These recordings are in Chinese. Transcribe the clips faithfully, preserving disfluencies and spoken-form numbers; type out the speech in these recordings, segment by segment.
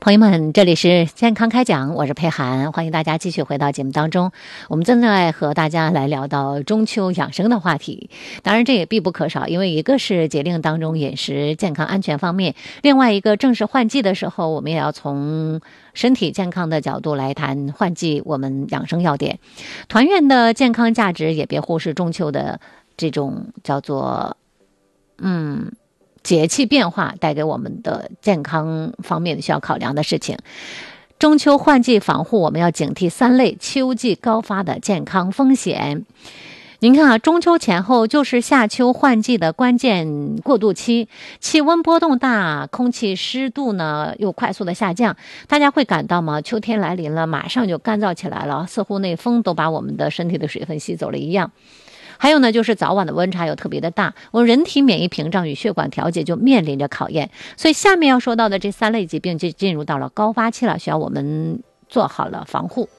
朋友们，这里是健康开讲，我是佩涵，欢迎大家继续回到节目当中。我们正在和大家来聊到中秋养生的话题，当然这也必不可少，因为一个是节令当中饮食健康安全方面，另外一个正是换季的时候，我们也要从身体健康的角度来谈换季我们养生要点。团圆的健康价值也别忽视中秋的这种叫做嗯节气变化带给我们的健康方面需要考量的事情。中秋换季防护，我们要警惕三类秋季高发的健康风险。您看啊，中秋前后就是夏秋换季的关键过渡期，气温波动大，空气湿度呢又快速的下降，大家会感到吗？秋天来临了，马上就干燥起来了，似乎那风都把我们的身体的水分吸走了一样。还有呢，就是早晚的温差又特别的大，我们人体免疫屏障与血管调节就面临着考验。所以下面要说到的这三类疾病就进入到了高发期了，需要我们做好了防护。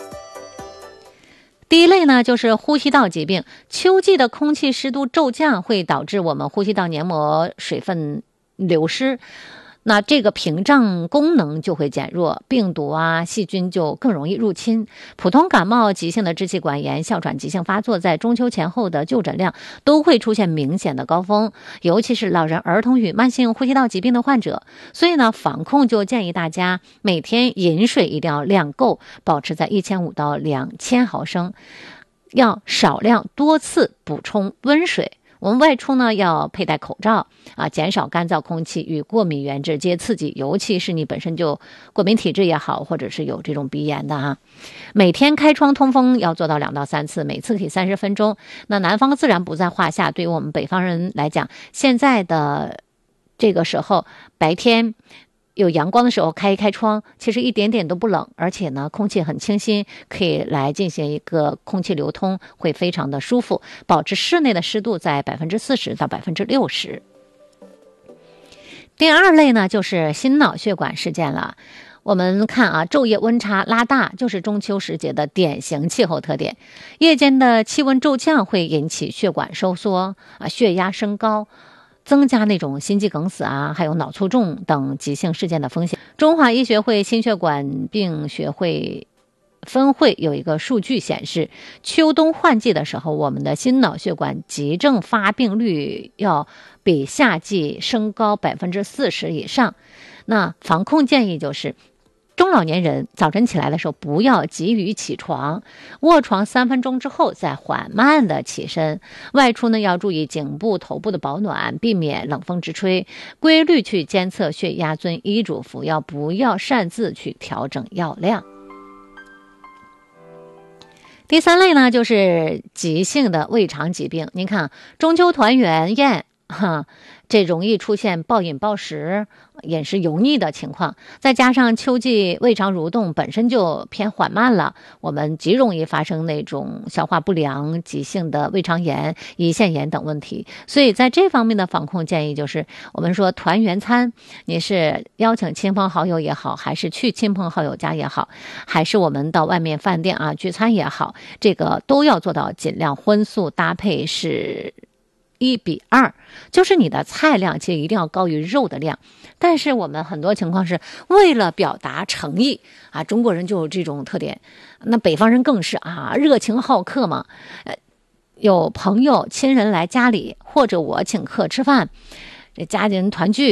第一类呢，就是呼吸道疾病。秋季的空气湿度骤降会导致我们呼吸道黏膜水分流失，那这个屏障功能就会减弱，病毒啊细菌就更容易入侵。普通感冒、急性的支气管炎、哮喘急性发作，在中秋前后的就诊量都会出现明显的高峰，尤其是老人、儿童与慢性呼吸道疾病的患者。所以呢，防控就建议大家每天饮水一定要量够，保持在一千五到两千毫升，要少量多次补充温水。我们外出呢要佩戴口罩啊，减少干燥空气与过敏原直接刺激，尤其是你本身就过敏体质也好，或者是有这种鼻炎的啊。每天开窗通风要做到两到三次，每次可以三十分钟。那南方自然不在话下，对于我们北方人来讲，现在的这个时候白天有阳光的时候开一开窗，其实一点点都不冷，而且呢空气很清新，可以来进行一个空气流通，会非常的舒服，保持室内的湿度在百分之四十到百分之六十。第二类呢，就是心脑血管事件了。我们看啊，昼夜温差拉大就是中秋时节的典型气候特点。夜间的气温骤降会引起血管收缩啊，血压升高，增加那种心肌梗死啊，还有脑卒中等急性事件的风险。中华医学会心血管病学会分会有一个数据显示，秋冬换季的时候，我们的心脑血管急症发病率要比夏季升高百分之四十以上。那防控建议就是，中老年人早晨起来的时候不要急于起床，卧床三分钟之后再缓慢的起身。外出呢要注意颈部、头部的保暖，避免冷风直吹，规律去监测血压，遵医嘱服药，不要擅自去调整药量。第三类呢，就是急性的胃肠疾病。您看，中秋团圆宴哈，这容易出现暴饮暴食、饮食油腻的情况，再加上秋季胃肠蠕动本身就偏缓慢了，我们极容易发生那种消化不良、急性的胃肠炎、胰腺炎等问题。所以在这方面的防控建议就是，我们说团圆餐，你是邀请亲朋好友也好，还是去亲朋好友家也好，还是我们到外面饭店啊聚餐也好，这个都要做到尽量荤素搭配是一比二，就是你的菜量其实一定要高于肉的量。但是我们很多情况是为了表达诚意啊，中国人就有这种特点，那北方人更是啊，热情好客嘛。呃，有朋友亲人来家里，或者我请客吃饭，这家人团聚